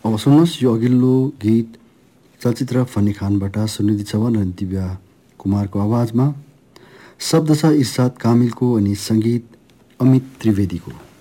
अब सुन्नुहोस् यो अघिल्लो गीत चलचित्र फनी खानबाट सुनिधि चौहान र दिव्या कुमारको आवाजमा। शब्द छ इर्साद कामिलको अनि सङ्गीत अमित त्रिवेदीको।